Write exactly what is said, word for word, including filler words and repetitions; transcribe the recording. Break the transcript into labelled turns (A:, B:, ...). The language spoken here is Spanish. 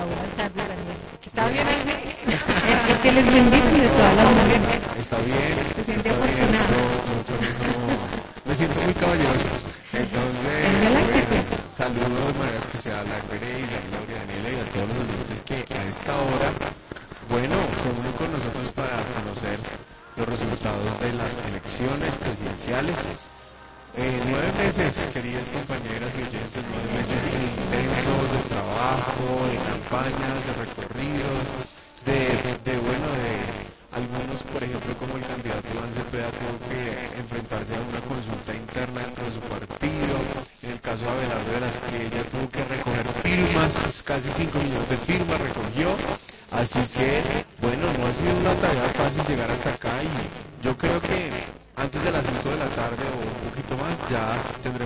A: buenas tardes, Daniel. ¿Está bien ahí? Es, es que les bendice de todas las mujeres.
B: Está bien.
A: Se siente
B: está bien.
A: afortunada.
B: No, no, con eso no. Me siento muy caballeroso. Entonces,
A: Esa es la
B: bueno,
A: actitud.
B: saludo de manera especial a Grace, a Gloria, a Daniela y a todos los oyentes que a esta hora, bueno, se unen con nosotros para conocer los resultados de las elecciones presidenciales. Eh, nueve meses, queridas compañeras y oyentes, nueve meses intensos de trabajo, de campañas, de recorridos, de, de bueno, de algunos, por ejemplo, como el candidato Iván Cepeda tuvo que enfrentarse a una consulta interna dentro de su partido. En el caso de Abelardo de la Espriella tuvo que recoger firmas, casi cinco millones de firmas recogió. Así que, bueno, no ha sido una tarea fácil llegar hasta acá y yo creo que antes de las cinco de la tarde o un poquito más ya tendremos